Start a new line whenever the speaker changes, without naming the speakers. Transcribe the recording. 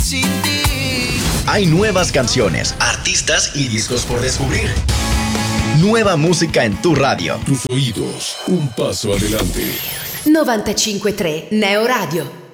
sin ti.
Hay nuevas canciones, artistas y discos por descubrir. Nueva música en tu radio.
Tus oídos, un paso adelante.
95.3 Neo Radio.